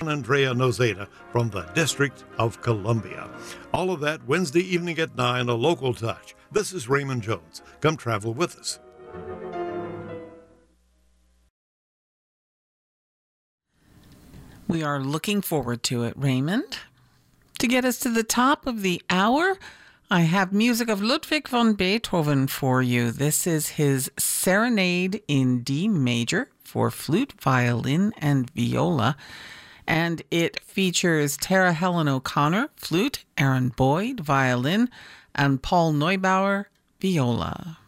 Andrea Nozeda from the District of Columbia. All of that Wednesday evening at 9, a local touch. This is Raymond Jones. Come travel with us. We are looking forward to it, Raymond. To get us to the top of the hour, I have music of Ludwig van Beethoven for you. This is his Serenade in D major for flute, violin, and viola. And it features Tara Helen O'Connor, flute, Aaron Boyd, violin, and Paul Neubauer, viola.